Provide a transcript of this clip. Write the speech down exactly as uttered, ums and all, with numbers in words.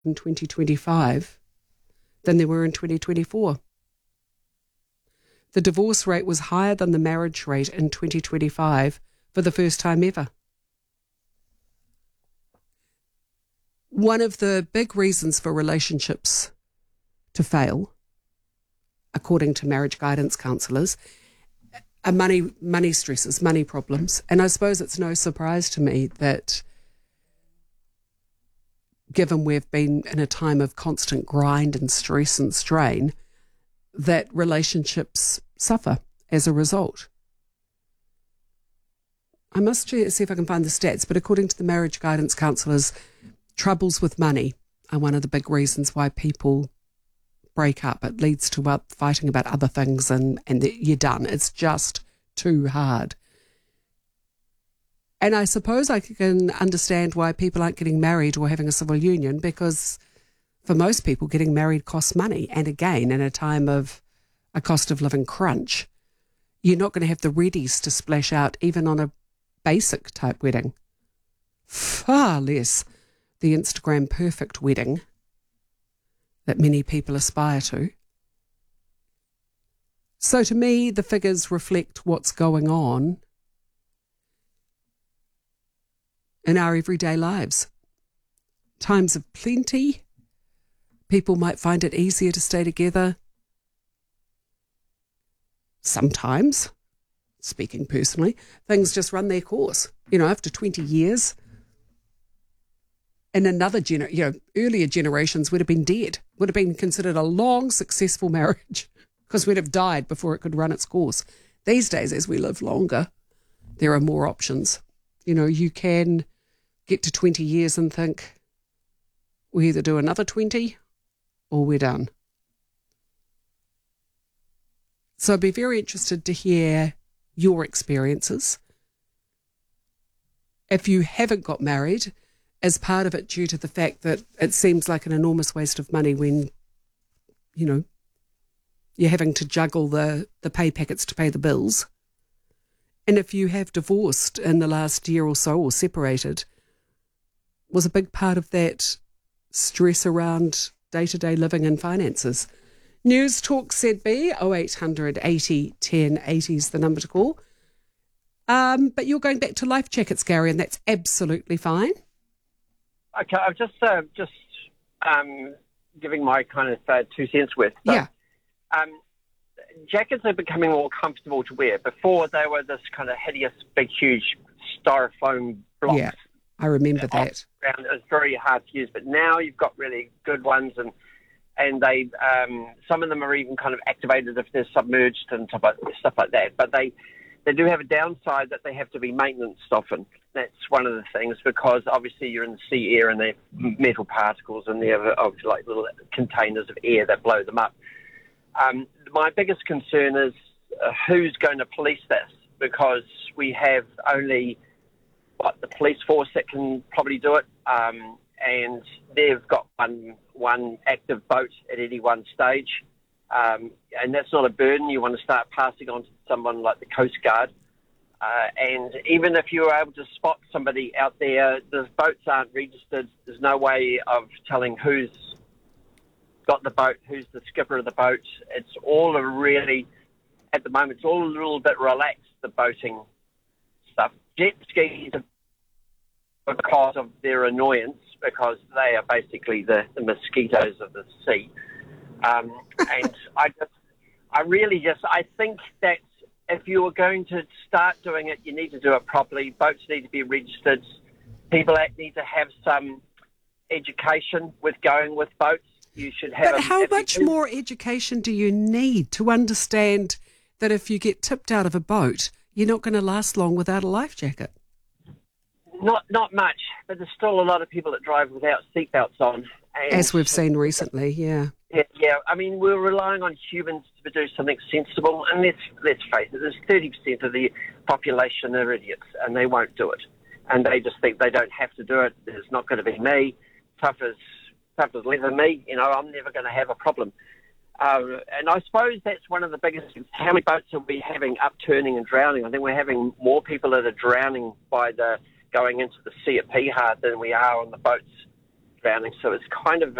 in twenty twenty-five than there were in twenty twenty-four. The divorce rate was higher than the marriage rate in twenty twenty-five for the first time ever. One of the big reasons for relationships to fail, according to marriage guidance counsellors, are money, money stresses, money problems. And I suppose it's no surprise to me that, given we've been in a time of constant grind and stress and strain, that relationships suffer as a result. I must see if I can find the stats, but according to the marriage guidance counsellors, troubles with money are one of the big reasons why people break up. It leads to fighting about other things and, and you're done. It's just too hard. And I suppose I can understand why people aren't getting married or having a civil union, because for most people, getting married costs money. And again, in a time of a cost of living crunch, you're not going to have the readies to splash out even on a basic type wedding. Far less the Instagram perfect wedding that many people aspire to. So to me, the figures reflect what's going on in our everyday lives. Times of plenty, people might find it easier to stay together. Sometimes, speaking personally, things just run their course. You know, after twenty years, in another gener- you know, earlier generations would have been dead, would have been considered a long, successful marriage because we'd have died before it could run its course. These days, as we live longer, there are more options. You know, you can get to twenty years and think, we either do another twenty or we're done. So I'd be very interested to hear your experiences. If you haven't got married, as part of it due to the fact that it seems like an enormous waste of money when, you know, you're having to juggle the, the pay packets to pay the bills. And if you have divorced in the last year or so or separated, was a big part of that stress around day-to-day living and finances. News Talk Z B, oh eight hundred eighty ten eighty is the number to call. Um, but you're going back to life jackets, Gary, and that's absolutely fine. Okay, I'm just uh, just um, giving my kind of uh, two cents worth. So, yeah. Um, jackets are becoming more comfortable to wear. Before, they were this kind of hideous, big, huge styrofoam blocks. Yeah, I remember that. It was very hard to use, but now you've got really good ones, and and they um, some of them are even kind of activated if they're submerged and stuff like, stuff like that. But they they do have a downside that they have to be maintenance often. That's one of the things, because obviously you're in the sea air and they're metal particles and they have obviously like little containers of air that blow them up. Um, my biggest concern is uh, who's going to police this, because we have only what, the police force that can probably do it, um, and they've got one one active boat at any one stage, um, and that's not a burden. You want to start passing on to someone like the Coast Guard. Uh, and even if you were able to spot somebody out there, the boats aren't registered. There's no way of telling who's got the boat, who's the skipper of the boat. It's all a really, at the moment, it's all a little bit relaxed, the boating stuff. Jet skis, because of their annoyance, because they are basically the, the mosquitoes of the sea. Um, and I just, I really just, I think that if you were going to start doing it, you need to do it properly. Boats need to be registered. People need to have some education with going with boats. You should have. But a, how much you, more education do you need to understand that if you get tipped out of a boat, you're not going to last long without a life jacket? Not, not much. But there's still a lot of people that drive without seatbelts on. And as we've seen recently, yeah. Yeah, yeah. I mean, we're relying on humans to do something sensible, and let's let's face it, there's thirty percent of the population are idiots, and they won't do it. And they just think they don't have to do it. It's not going to be me. Tough as, tough as leather me. You know, I'm never going to have a problem. Um, and I suppose that's one of the biggest things. How many boats are we having upturning and drowning? I think we're having more people that are drowning by the going into the sea at Piha than we are on the boats drowning. So it's kind of